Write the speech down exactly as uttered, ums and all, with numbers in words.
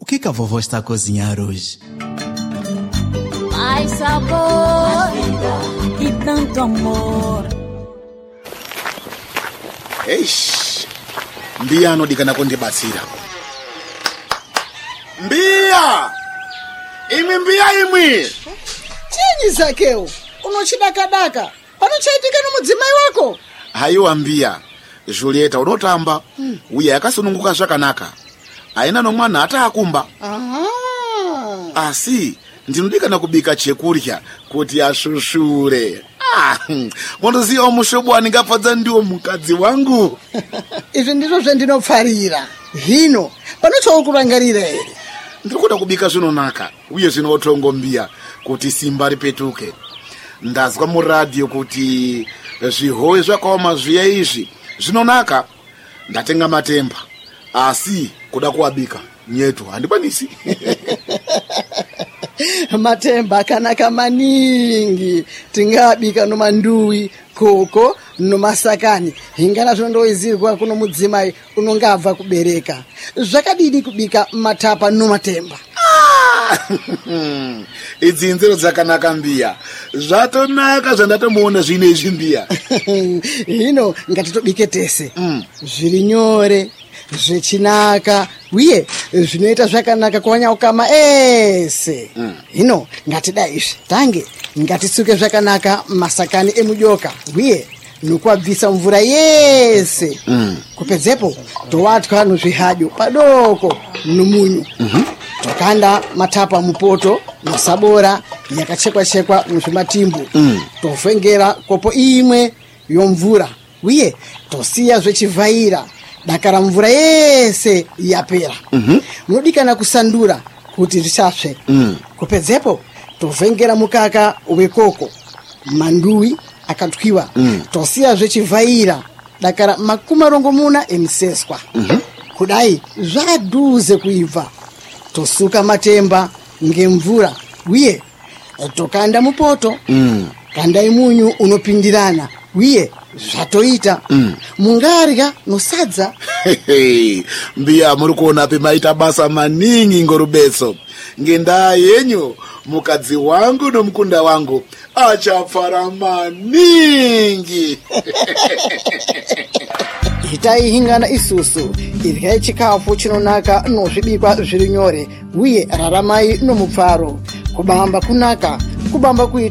que que a vovó está a cozinhar hoje? Mais sabor e tanto amor. Eish, Mbia anodikana kundibatsira. Mbia! Imi Mbia imwi! Chinyi Zakeu, unochidakadaka. Panochaitika nomudzimai wako? Haiwa Mbia, Julieta unotamba, hmm. Uya yakasununguka zvakanaka. Aina nomwana hata akumba. Aha. Asi, ndinodikana kubika chekurya kuti ashushure. Ah, mondoziva mushobo waningafadza ndiwo mukadzi wangu. Izvi ndizvo zvendinopfarira. Hino, panochaukurangarira here? Ndikuda kubika zvinonaka, uye zvinotongo Mbia kuti simba ripetuke. Ndazwa muradio kuti zvihowe zvakaoma zviya izvi zvinonaka. Ndatenga matemba, asi kuda kuabika nyetu handikwanisi. Matemba akanaka maningi. Tingabika nomanduwi, koko, nomasakani. Hingana zvondoizirwa kuno mudzimai unonga abva kubereka. Zvakadini kubika matapa nomatemba? Idzi nzero dzakanaka Mbia. Zvatonaka zvandatomuona zvine izvi Mbia. Hino ngatitobike tese. Mm. Zviri nyore, zvechinaka, uye zvinoita zvakanaka kuwanya ukama ese. Mm. Hino ngatida izvi. Tange ngatisuke zvakanaka masakani emujoka, uye nokuabvisa mvura yese. Mm. Kupedzepo towatwa nozvihadyo padoko nomunyu. Mm-hmm. Tokanda matapa mupoto masabora yakachekwa chekwa muzvimatimbu. Mm. Tofengera kopo imwe yomvura, uye tosiya zvechivhaira dakara mvura yese yapera. Mm-hmm. Munodikana kusandura kuti zvisasve. Mm. Kupedzepo tovhengera mukaka wekoko, manduwi akatwiwa. Mm. Tosiya zvechivhaira dakara makumarongomuna emiseswa. Mm-hmm. Kudai zvaduze kuibva, tosuka matemba ngemvura, uye tokanda mupoto. Mm. Kandai munyu unopindirana, uye zvatoita. Mm. Mungarya nosadza. Hey, Mbia muri kuona pemaita basa maningi ngorubetso. Ngendaa yenyu mukadzi wangu nomukunda wangu achafara maningi. Itai hingana isusu, iryai chikafu chinonaka nozvibikwa zviri nyore, uye raramai nomupfaro. Kubamba kunaka, kubamba kuita